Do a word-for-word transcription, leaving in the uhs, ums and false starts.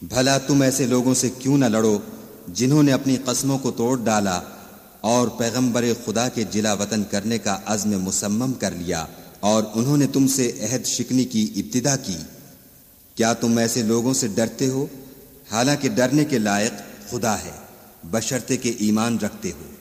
भला तुम ऐसे लोगों से क्यों न लड़ो जिन्होंने अपनी कस्मों को तोड़ डाला और पैगंबर खुदा के जिला वतन करने का अज़्म मुसम्मम कर लिया और उन्होंने तुमसे अहद शिकनी की इब्तिदा की। क्या तुम ऐसे लोगों से डरते हो? हालांकि डरने के लायक खुदा है, बशर्ते के ईमान रखते हो।